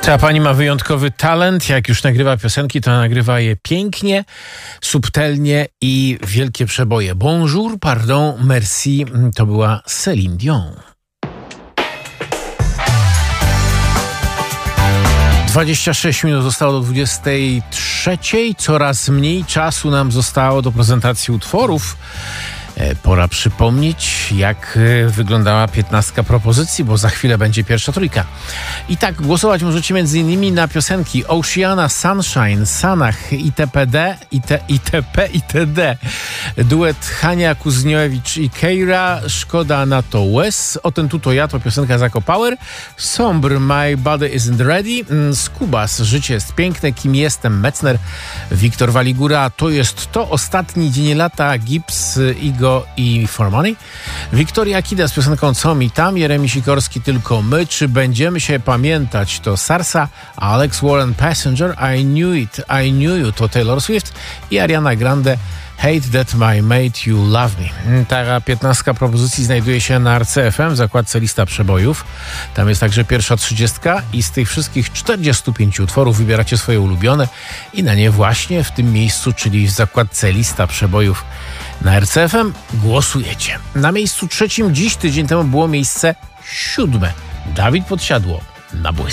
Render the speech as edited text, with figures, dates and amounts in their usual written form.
Ta pani ma wyjątkowy talent. Jak już nagrywa piosenki, to nagrywa je pięknie, subtelnie i wielkie przeboje. Bonjour, pardon, merci. To była Céline Dion. 26 minut zostało do 23. Coraz mniej czasu nam zostało do prezentacji utworów. Pora przypomnieć, jak wyglądała 15 propozycji, bo za chwilę będzie pierwsza trójka. I tak, głosować możecie m.in. na piosenki Oceana, Sunshine, Sanach, itp., itd. Duet Hania Kuzniewicz i Keira, Szkoda na to łez. O ten tu to ja, to piosenka Zako Power. Sombre, My Body Isn't Ready. Skubas, Życie jest piękne. Kim jestem, Metzner. Wiktor Waligura, To jest to. Ostatni dzień lata, Gibbs, Igo i For Money. Wiktoria Kida z piosenką Co mi tam, Jeremi Sikorski Tylko my. Czy będziemy się pamiętać, to Sarsa. Alex Warren Passenger, I Knew It, I Knew You, to Taylor Swift i Ariana Grande Hate That My Made You Love Me. Ta 15 propozycji znajduje się na RCFM w zakładce Lista Przebojów. Tam jest także pierwsza 30 i z tych wszystkich 45 utworów wybieracie swoje ulubione i na nie właśnie w tym miejscu, czyli w zakładce Lista Przebojów na RCFM głosujecie. Na miejscu trzecim dziś, tydzień temu, było miejsce 7. Dawid Podsiadło, Na błysk.